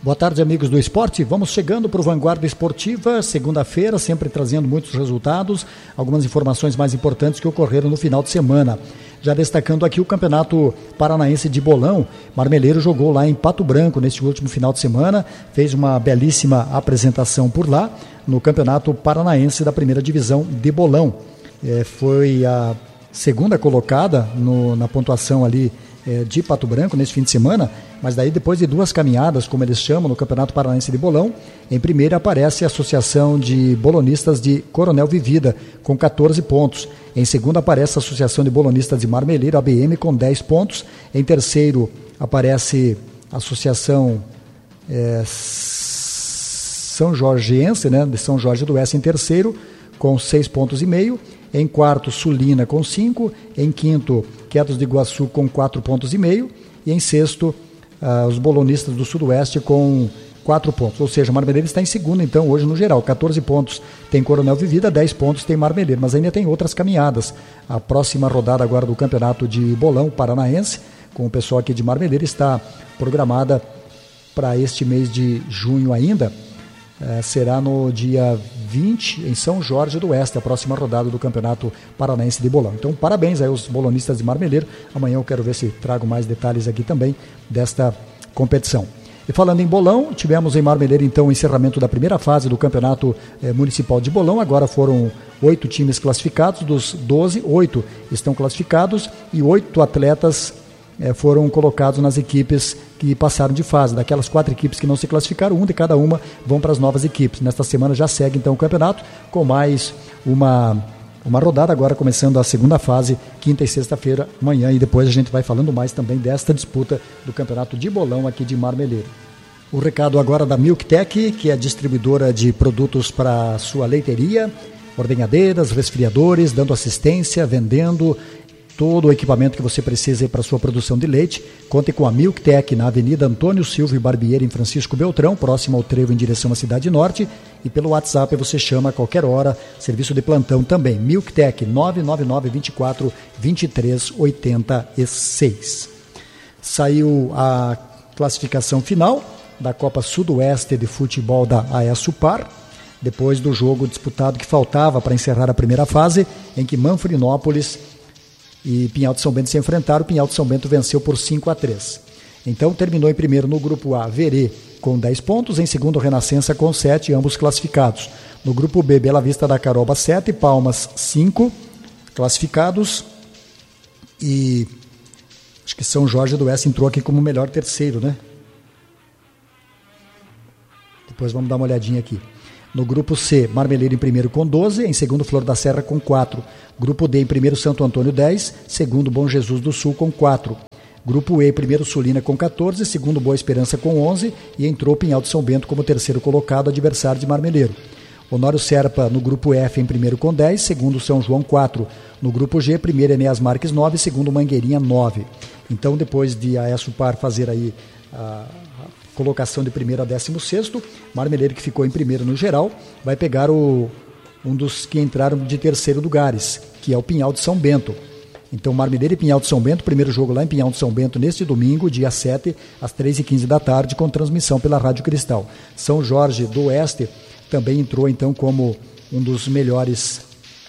Boa tarde, amigos do esporte. Vamos chegando para o Vanguarda Esportiva, segunda-feira, sempre trazendo muitos resultados, algumas informações mais importantes que ocorreram no final de semana. Já destacando aqui o Campeonato Paranaense de Bolão, Marmeleiro jogou lá em Pato Branco neste último final de semana, fez uma belíssima apresentação por lá no Campeonato Paranaense da primeira divisão de Bolão. Foi a segunda colocada na pontuação ali de Pato Branco nesse fim de semana, mas daí depois de duas caminhadas, como eles chamam, no Campeonato Paranaense de Bolão, em primeira aparece a Associação de Bolonistas de Coronel Vivida, com 14 pontos. Em segunda aparece a Associação de Bolonistas de Marmeleiro, ABM, com 10 pontos. Em terceiro aparece a Associação São Jorgense, né, de São Jorge do Oeste, em terceiro, com 6,5 pontos. Em quarto, Sulina, com 5. Em quinto, Quedos de Iguaçu, com 4,5 pontos. E em sexto, os Bolonistas do Sudoeste, com 4 pontos. Ou seja, Marmeleiro está em segundo, então, hoje no geral. 14 pontos tem Coronel Vivida, 10 pontos tem Marmeleiro. Mas ainda tem outras caminhadas. A próxima rodada agora do Campeonato de Bolão Paranaense, com o pessoal aqui de Marmeleiro, está programada para este mês de junho ainda. Será no dia 20 em São Jorge do Oeste, a próxima rodada do Campeonato Paranaense de Bolão. Então, parabéns aí aos bolonistas de Marmeleiro. Amanhã eu quero ver se trago mais detalhes aqui também desta competição. E falando em Bolão, tivemos em Marmeleiro então o encerramento da primeira fase do Campeonato Municipal de Bolão. Agora foram 8 times classificados, dos 12, 8 estão classificados e 8 atletas foram colocados nas equipes que passaram de fase. Daquelas 4 equipes que não se classificaram, 1 de cada uma vão para as novas equipes. Nesta semana já segue então o campeonato com mais uma rodada, agora começando a segunda fase, quinta e sexta-feira, amanhã, e depois a gente vai falando mais também desta disputa do Campeonato de Bolão aqui de Marmeleiro. O recado agora da Milktec, que é distribuidora de produtos para sua leiteria, ordenhadeiras, resfriadores, dando assistência, vendendo todo o equipamento que você precisa para a sua produção de leite. Conte com a Milktec na Avenida Antônio Silvio Barbieri, em Francisco Beltrão, próximo ao trevo em direção à Cidade Norte. E pelo WhatsApp você chama a qualquer hora, serviço de plantão também. Milktec 999-24-2386. Saiu a classificação final da Copa Sudoeste de Futebol da AESUPAR, depois do jogo disputado que faltava para encerrar a primeira fase, em que Manfrinópolis e Pinhal de São Bento se enfrentaram. Pinhal de São Bento venceu por 5-3. Então terminou em primeiro no grupo A, Verê, com 10 pontos, em segundo Renascença com 7, ambos classificados. No grupo B, Bela Vista da Caroba 7, Palmas 5, classificados. E acho que São Jorge do Oeste entrou aqui como melhor terceiro, né? Depois vamos dar uma olhadinha aqui. No grupo C, Marmeleiro em primeiro com 12, em segundo Flor da Serra com 4. Grupo D em primeiro Santo Antônio 10, segundo Bom Jesus do Sul com 4. Grupo E, primeiro Sulina com 14, segundo Boa Esperança com 11 e entrou Pinhal de São Bento como terceiro colocado, adversário de Marmeleiro. Honório Serpa no grupo F em primeiro com 10, segundo São João 4. No grupo G, primeiro Enéas Marques 9, segundo Mangueirinha 9. Então, depois de a AESUPAR fazer aí a colocação de primeiro a 16º, Marmeleiro, que ficou em primeiro no geral, vai pegar um dos que entraram de terceiro lugares, que é o Pinhal de São Bento. Então, Marmeleiro e Pinhal de São Bento, primeiro jogo lá em Pinhal de São Bento, neste domingo, dia 7, às 3h15 da tarde, com transmissão pela Rádio Cristal. São Jorge do Oeste também entrou, então, como um dos melhores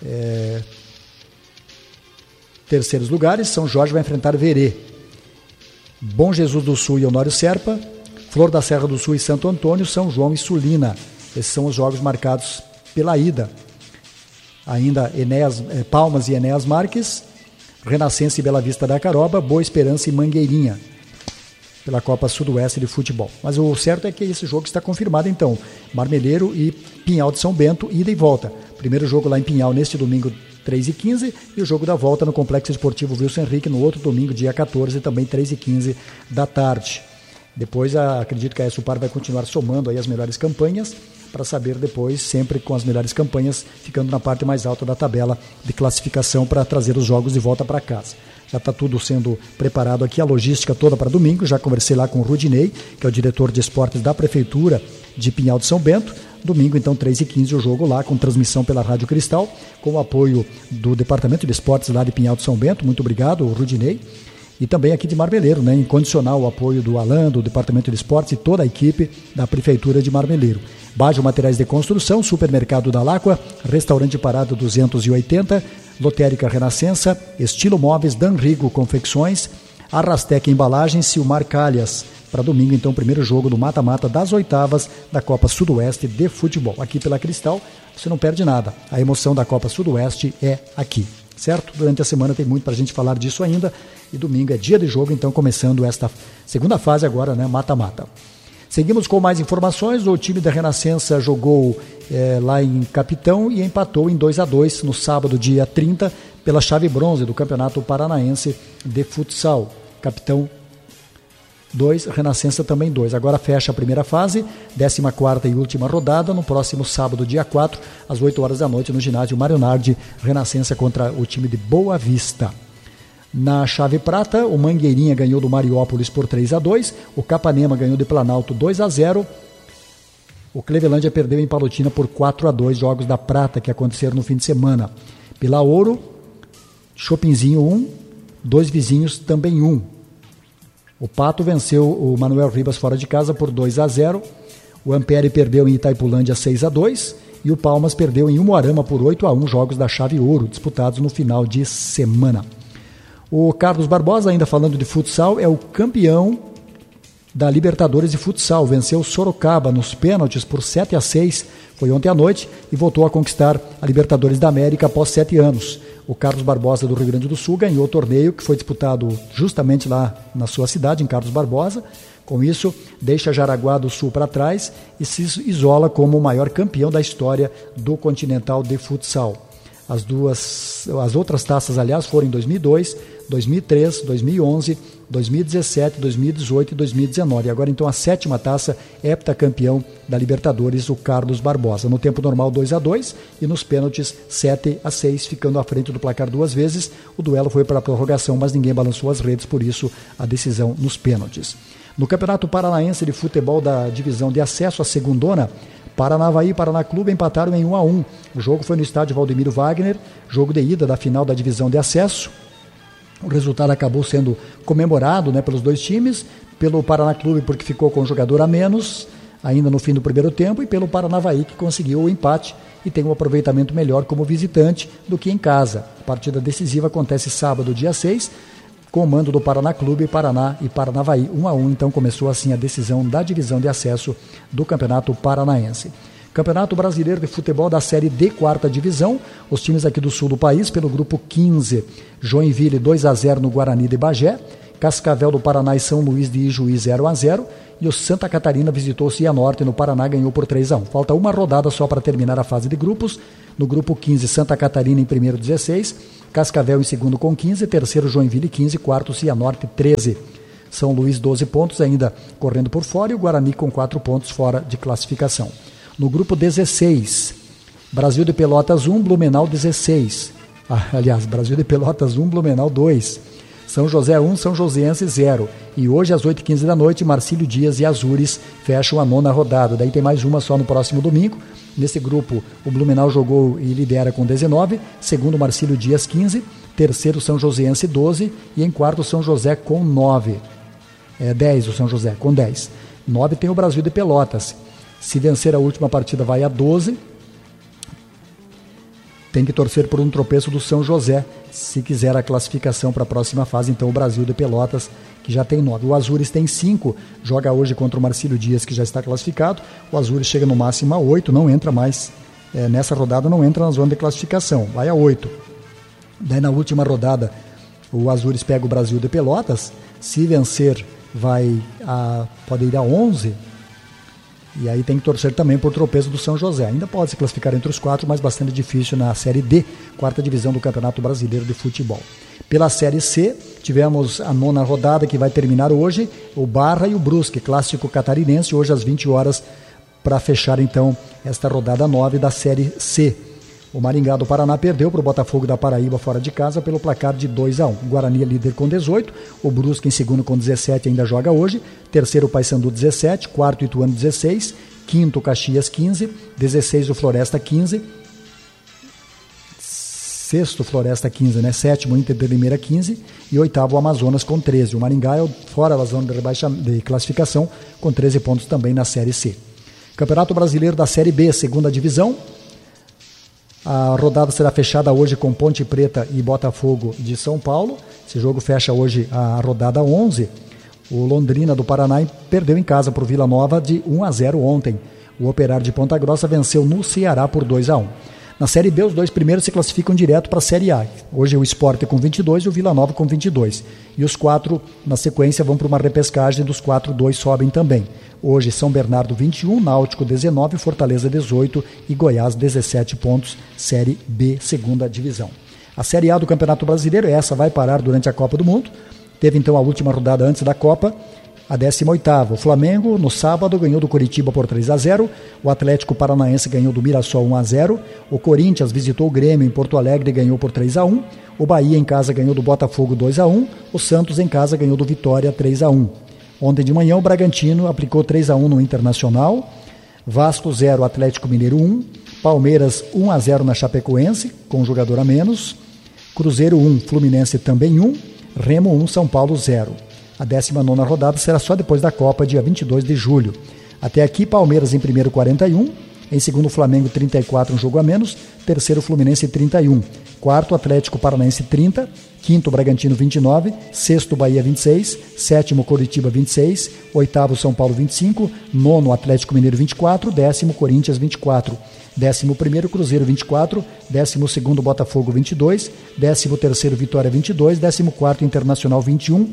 terceiros lugares. São Jorge vai enfrentar Verê. Bom Jesus do Sul e Honório Serpa, Flor da Serra do Sul e Santo Antônio, São João e Sulina. Esses são os jogos marcados pela ida. Ainda Palmas e Enéas Marques, Renascença e Bela Vista da Caroba, Boa Esperança e Mangueirinha, pela Copa Sudoeste de Futebol. Mas o certo é que esse jogo está confirmado, então. Marmeleiro e Pinhal de São Bento, ida e volta. Primeiro jogo lá em Pinhal, neste domingo, 3h15, e o jogo da volta no Complexo Esportivo Wilson Henrique, no outro domingo, dia 14, também 3h15 da tarde. Depois, acredito que a AESUPAR vai continuar somando aí as melhores campanhas, para saber depois, sempre com as melhores campanhas, ficando na parte mais alta da tabela de classificação para trazer os jogos de volta para casa. Já está tudo sendo preparado aqui, a logística toda para domingo. Já conversei lá com o Rudinei, que é o diretor de esportes da Prefeitura de Pinhal de São Bento. Domingo, então, 3h15, o jogo lá, com transmissão pela Rádio Cristal, com o apoio do Departamento de Esportes lá de Pinhal de São Bento. Muito obrigado, Rudinei. e também aqui de Marmeleiro, né, incondicional o apoio do Alan, do Departamento de Esportes e toda a equipe da Prefeitura de Marmeleiro. Bajo Materiais de Construção, Supermercado da Láqua, Restaurante Parada 280, Lotérica Renascença, Estilo Móveis, Danrigo Confecções, Arrastec Embalagens, Silmar Calhas. Para domingo, então, o primeiro jogo do mata-mata das oitavas da Copa Sudoeste de Futebol. Aqui pela Cristal, você não perde nada. A emoção da Copa Sudoeste é aqui, certo? Durante a semana tem muito para a gente falar disso ainda. E domingo é dia de jogo, então, começando esta segunda fase agora, né? Mata-mata. Seguimos com mais informações. O time da Renascença jogou lá em Capitão e empatou em 2-2 no sábado, dia 30, pela chave bronze do Campeonato Paranaense de Futsal. Capitão 2, Renascença também 2. Agora fecha a primeira fase, 14ª e última rodada, no próximo sábado, dia 4, às 8 horas da noite, no ginásio Mário Nardi, Renascença contra o time de Boa Vista. Na chave prata, o Mangueirinha ganhou do Mariópolis por 3-2, o Capanema ganhou de Planalto 2-0, o Clevelândia perdeu em Palotina por 4-2, jogos da prata que aconteceram no fim de semana. Pela Ouro, Chopinzinho 1, Dois Vizinhos também 1. O Pato venceu o Manuel Ribas fora de casa por 2-0, o Ampere perdeu em Itaipulândia 6-2 e o Palmas perdeu em Umuarama por 8-1, jogos da chave Ouro, disputados no final de semana. O Carlos Barbosa, ainda falando de futsal, é o campeão da Libertadores de Futsal. Venceu Sorocaba nos pênaltis por 7-6, foi ontem à noite, e voltou a conquistar a Libertadores da América após 7 anos. O Carlos Barbosa do Rio Grande do Sul ganhou o torneio que foi disputado justamente lá na sua cidade, em Carlos Barbosa. Com isso, deixa Jaraguá do Sul para trás e se isola como o maior campeão da história do Continental de Futsal. As outras taças, aliás, foram em 2002, 2003, 2011, 2017, 2018 e 2019. Agora, então, a 7ª taça, heptacampeão da Libertadores, o Carlos Barbosa. No tempo normal, 2-2 e nos pênaltis, 7-6, ficando à frente do placar 2 vezes. O duelo foi para a prorrogação, mas ninguém balançou as redes, por isso a decisão nos pênaltis. No Campeonato Paranaense de Futebol da divisão de acesso à segundona, Paranavaí e Paraná Clube empataram em 1-1. O jogo foi no estádio Valdemiro Wagner, jogo de ida da final da divisão de acesso. O resultado acabou sendo comemorado, né, pelos dois times, pelo Paraná Clube porque ficou com um jogador a menos, ainda no fim do primeiro tempo, e pelo Paranavaí que conseguiu o empate e tem um aproveitamento melhor como visitante do que em casa. A partida decisiva acontece sábado, dia 6, com o mando do Paraná Clube, Paraná e Paranavaí 1-1, então começou assim a decisão da divisão de acesso do Campeonato Paranaense. Campeonato Brasileiro de Futebol da Série D, 4ª divisão, os times aqui do sul do país, pelo grupo 15, Joinville 2-0 no Guarani de Bagé, Cascavel do Paraná e São Luís de Ijuí 0-0, e o Santa Catarina visitou Cianorte no Paraná, ganhou por 3-1. Falta uma rodada só para terminar a fase de grupos. No grupo 15, Santa Catarina em primeiro 16, Cascavel em segundo com 15, terceiro Joinville 15, quarto Cianorte 13. São Luís 12 pontos ainda correndo por fora e o Guarani com 4 pontos fora de classificação. No grupo 16, Brasil de Pelotas 1, Blumenau 16. Brasil de Pelotas 1, Blumenau 2. São José 1, São Joséense 0. E hoje, às 8h15 da noite, Marcílio Dias e Azures fecham a 9ª rodada. Daí tem mais uma só no próximo domingo. Nesse grupo, o Blumenau jogou e lidera com 19. Segundo, Marcílio Dias, 15. Terceiro, São Joséense, 12. E em quarto, São José com 9. 10 o São José, com 10. 9 tem o Brasil de Pelotas. Se vencer a última partida, vai a 12. Tem que torcer por um tropeço do São José, se quiser a classificação para a próxima fase. Então o Brasil de Pelotas, que já tem 9. O Azures tem 5, joga hoje contra o Marcílio Dias, que já está classificado. O Azures chega no máximo a 8, não entra mais, nessa rodada não entra na zona de classificação, vai a 8. Daí na última rodada, o Azures pega o Brasil de Pelotas, se vencer pode ir a 11. E aí tem que torcer também por tropeço do São José. Ainda pode se classificar entre os 4, mas bastante difícil na Série D, 4ª divisão do Campeonato Brasileiro de Futebol. Pela Série C, tivemos a 9ª rodada que vai terminar hoje, o Barra e o Brusque, clássico catarinense, hoje às 20 horas, para fechar então esta rodada 9 da Série C. O Maringá do Paraná perdeu para o Botafogo da Paraíba fora de casa pelo placar de 2-1. O Guarani é líder com 18, o Brusque em segundo com 17 ainda joga hoje, terceiro Paysandu 17, quarto Ituano 16, quinto Caxias 15, 16 o Floresta 15, sexto Floresta 15, né? Sétimo Inter de Limeira 15 e oitavo Amazonas com 13. O Maringá é fora da zona de classificação com 13 pontos também na Série C. Campeonato Brasileiro da Série B, segunda divisão. A rodada será fechada hoje com Ponte Preta e Botafogo de São Paulo. Esse jogo fecha hoje a rodada 11. O Londrina do Paraná perdeu em casa para o Vila Nova de 1-0 ontem. O Operário de Ponta Grossa venceu no Ceará por 2-1. Na Série B, os dois primeiros se classificam direto para a Série A. Hoje o Sport com 22 e o Vila Nova com 22. E os 4, na sequência, vão para uma repescagem. Dos 4, 2 sobem também. Hoje, São Bernardo 21, Náutico 19, Fortaleza 18 e Goiás 17 pontos. Série B, segunda divisão. A Série A do Campeonato Brasileiro, essa vai parar durante a Copa do Mundo. Teve então a última rodada antes da Copa. A 18ª, o Flamengo, no sábado, ganhou do Coritiba por 3-0. O Atlético Paranaense ganhou do Mirassol 1-0. O Corinthians visitou o Grêmio em Porto Alegre e ganhou por 3-1. O Bahia em casa ganhou do Botafogo 2-1. O Santos em casa ganhou do Vitória 3-1. Ontem de manhã, o Bragantino aplicou 3-1 no Internacional. Vasco 0, Atlético Mineiro 1. Palmeiras 1-0 na Chapecoense, com um jogador a menos. Cruzeiro 1, Fluminense também 1. Remo 1, São Paulo 0. A 19ª rodada será só depois da Copa, dia 22 de julho. Até aqui, Palmeiras em primeiro 41, em segundo Flamengo 34, um jogo a menos, terceiro Fluminense 31, quarto Atlético Paranaense 30, quinto Bragantino 29, sexto Bahia 26, sétimo Coritiba 26, oitavo São Paulo 25, nono Atlético Mineiro 24, décimo Corinthians 24, 11º Cruzeiro 24, 12º Botafogo 22, 13º Vitória 22, 14º Internacional 21,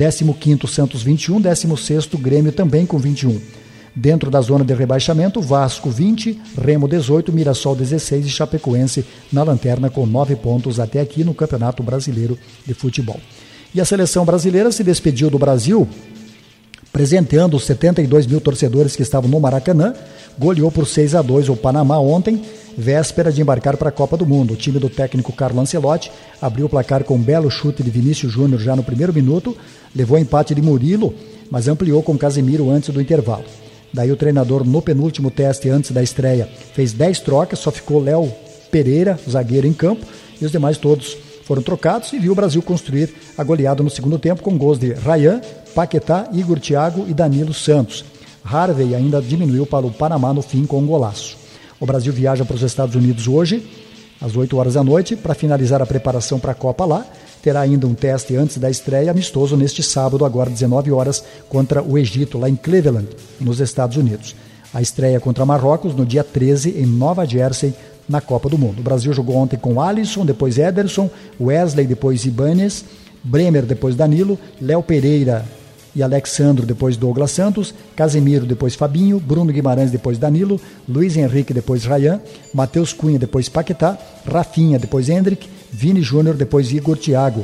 15º Santos 21, 16º Grêmio também com 21. Dentro da zona de rebaixamento, Vasco 20, Remo 18, Mirassol 16 e Chapecoense na lanterna com 9 pontos até aqui no Campeonato Brasileiro de Futebol. E a seleção brasileira se despediu do Brasil, presenteando os 72 mil torcedores que estavam no Maracanã, goleou por 6-2 o Panamá ontem, véspera de embarcar para a Copa do Mundo. O time do técnico Carlo Ancelotti abriu o placar com um belo chute de Vinícius Júnior já no primeiro minuto, levou empate de Murilo, mas ampliou com Casemiro antes do intervalo. Daí o treinador, no penúltimo teste antes da estreia, fez 10 trocas, só ficou Léo Pereira, zagueiro, em campo, e os demais todos foram trocados e viu o Brasil construir a goleada no segundo tempo com gols de Ryan, Paquetá, Igor Thiago e Danilo Santos. Harvey ainda diminuiu para o Panamá no fim com um golaço. O Brasil viaja para os Estados Unidos hoje, às 8 horas da noite, para finalizar a preparação para a Copa lá. Terá ainda um teste antes da estreia amistoso neste sábado, agora 19 horas, contra o Egito, lá em Cleveland, nos Estados Unidos. A estreia contra Marrocos no dia 13, em Nova Jersey, na Copa do Mundo. O Brasil jogou ontem com Alisson, depois Ederson, Wesley, depois Ibanez, Bremer, depois Danilo, Léo Pereira e Alexandro, depois Douglas Santos, Casemiro, depois Fabinho, Bruno Guimarães, depois Danilo, Luiz Henrique, depois Ryan, Matheus Cunha, depois Paquetá, Rafinha, depois Hendrick, Vini Júnior, depois Igor Thiago.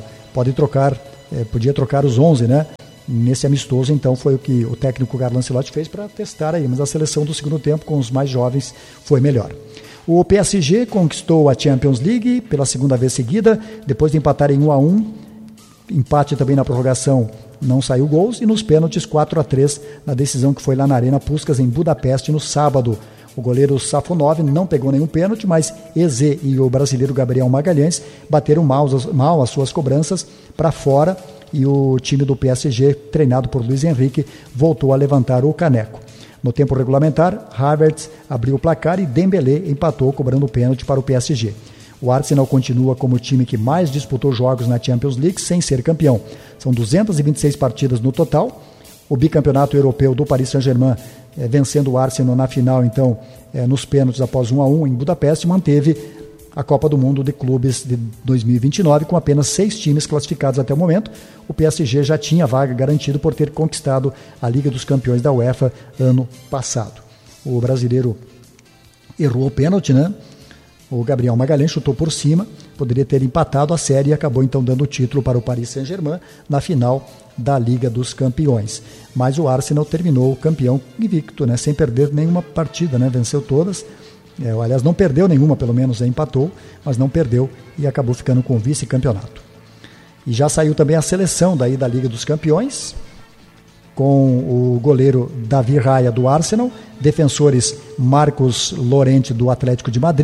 Podia trocar os 11, né? Nesse amistoso, então, foi o que o técnico Carlo Ancelotti fez para testar aí, mas a seleção do segundo tempo com os mais jovens foi melhor. O PSG conquistou a Champions League pela segunda vez seguida, depois de empatar em 1-1, empate também na prorrogação, não saiu gols, e nos pênaltis 4-3 na decisão que foi lá na Arena Puskás, em Budapeste, no sábado. O goleiro Safonov não pegou nenhum pênalti, mas Eze e o brasileiro Gabriel Magalhães bateram mal as suas cobranças para fora, e o time do PSG, treinado por Luiz Henrique, voltou a levantar o caneco. No tempo regulamentar, Havertz abriu o placar e Dembélé empatou, cobrando o pênalti para o PSG. O Arsenal continua como o time que mais disputou jogos na Champions League sem ser campeão. São 226 partidas no total. O bicampeonato europeu do Paris Saint-Germain, vencendo o Arsenal na final, então, nos pênaltis após 1-1 em Budapeste, manteve a Copa do Mundo de Clubes de 2029 com apenas 6 times classificados até o momento. O PSG já tinha vaga garantida por ter conquistado a Liga dos Campeões da UEFA ano passado. O brasileiro errou o pênalti, né? O Gabriel Magalhães chutou por cima, poderia ter empatado a série e acabou então dando o título para o Paris Saint-Germain na final da Liga dos Campeões. Mas o Arsenal terminou campeão invicto, né? Sem perder nenhuma partida, né? Venceu todas. Aliás, não perdeu nenhuma, pelo menos empatou, mas não perdeu e acabou ficando com o vice-campeonato. E já saiu também a seleção daí da Liga dos Campeões, com o goleiro Davi Raya do Arsenal, defensores Marcos Llorente do Atlético de Madrid,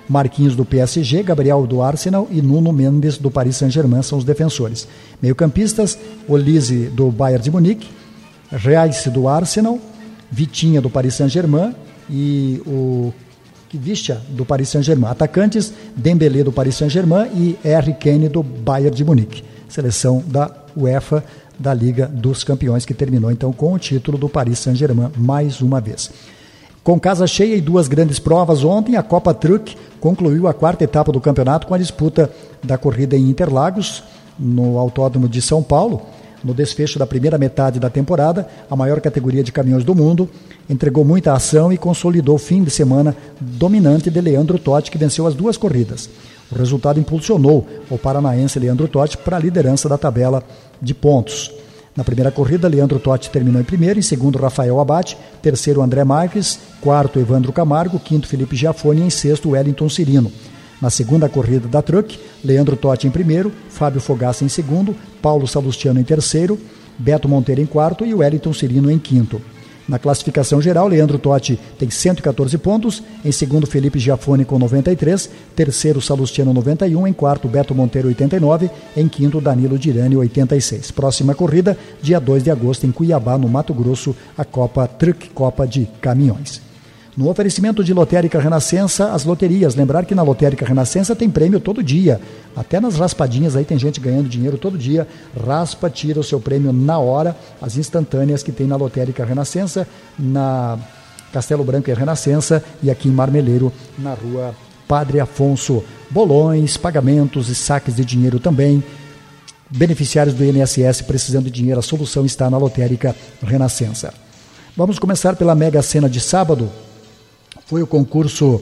Marquinhos do PSG, Gabriel do Arsenal e Nuno Mendes do Paris Saint-Germain são os defensores. Meio-campistas, Olise do Bayern de Munique, Reis do Arsenal, Vitinha do Paris Saint-Germain e o Kvicha do Paris Saint-Germain. Atacantes, Dembélé do Paris Saint-Germain e Harry Kane do Bayern de Munique. Seleção da UEFA da Liga dos Campeões, que terminou então com o título do Paris Saint-Germain mais uma vez. Com casa cheia e duas grandes provas ontem, a Copa Truck concluiu a quarta etapa do campeonato com a disputa da corrida em Interlagos, no Autódromo de São Paulo. No desfecho da primeira metade da temporada, a maior categoria de caminhões do mundo entregou muita ação e consolidou o fim de semana dominante de Leandro Totti, que venceu as duas corridas. O resultado impulsionou o paranaense Leandro Totti para a liderança da tabela de pontos. Na primeira corrida, Leandro Totti terminou em primeiro, em segundo, Rafael Abate, terceiro, André Marques, quarto, Evandro Camargo, quinto, Felipe Giafoni e em sexto, Wellington Cirino. Na segunda corrida da Truck, Leandro Totti em primeiro, Fábio Fogassi em segundo, Paulo Salustiano em terceiro, Beto Monteiro em quarto e Wellington Cirino em quinto. Na classificação geral, Leandro Totti tem 114 pontos, em segundo Felipe Giafoni com 93, terceiro Salustiano 91, em quarto Beto Monteiro 89, em quinto Danilo Dirani 86. Próxima corrida, dia 2 de agosto em Cuiabá, no Mato Grosso, a Copa Truck, Copa de Caminhões. No oferecimento de Lotérica Renascença, as loterias. Lembrar que na Lotérica Renascença tem prêmio todo dia. Até nas raspadinhas aí tem gente ganhando dinheiro todo dia. Raspa, tira o seu prêmio na hora. As instantâneas que tem na Lotérica Renascença, na Castelo Branco e Renascença e aqui em Marmeleiro, na rua Padre Afonso. Bolões, pagamentos e saques de dinheiro também. Beneficiários do INSS precisando de dinheiro, a solução está na Lotérica Renascença. Vamos começar pela Mega Sena de sábado. Foi o concurso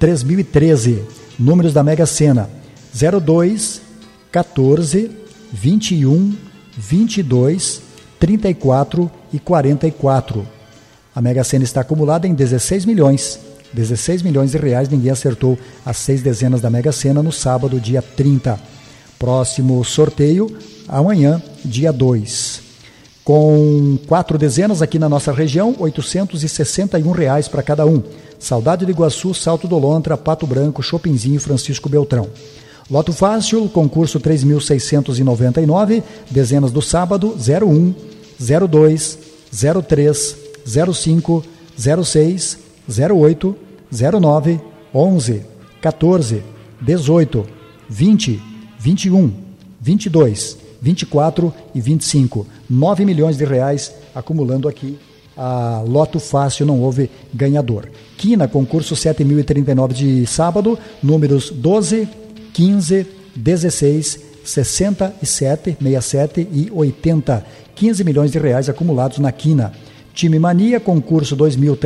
3013, números da Mega Sena, 02, 14, 21, 22, 34 e 44. A Mega Sena está acumulada em 16 milhões de reais, ninguém acertou as 6 dezenas da Mega Sena no sábado, dia 30. Próximo sorteio, amanhã, dia 2. Com 4 dezenas aqui na nossa região, R$ 861 para cada um. Saudade de Iguaçu, Salto do Lontra, Pato Branco, Chopinzinho e Francisco Beltrão. Loto Fácil, concurso 3.699, dezenas do sábado, 01, 02, 03, 05, 06, 08, 09, 11, 14, 18, 20, 21, 22, 24 e 25. 9 milhões de reais acumulando aqui. A Loto Fácil, não houve ganhador. Quina, concurso 7.039 de sábado, números 12, 15, 16, 67, 67 e 80. 15 milhões de reais acumulados na Quina. Time Mania, concurso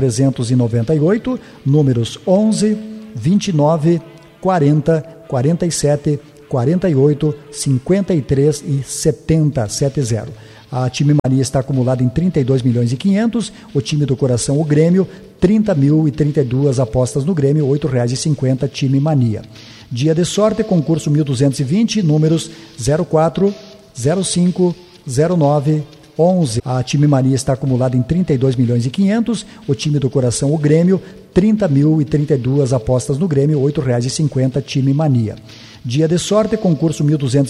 2.398, números 11, 29, 40, 47, 48, 53 e 70, 70. A Time Mania está acumulada em 32 milhões e 500, o time do coração, o Grêmio, 30.032 apostas no Grêmio, R$ 8,50, Time Mania. Dia de sorte, concurso 1.220, números 04, 05, 09, 11. A Time Mania está acumulada em 32 milhões e 500, o time do coração, o Grêmio, 30.032 apostas no Grêmio, R$ 8,50, Time Mania. Dia de sorte, concurso 1.200